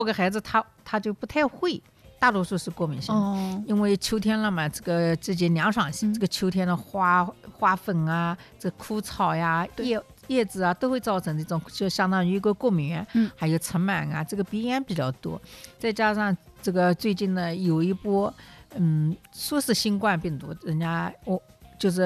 个孩子他就不太会，大多数是过敏性因为秋天了嘛，这个季节凉爽性，这个秋天的花粉啊，这枯草呀叶子啊，都会造成这种就相当于一个过敏源，还有尘螨啊，这个鼻炎比较多，再加上这个最近呢有一波说是新冠病毒，人家就是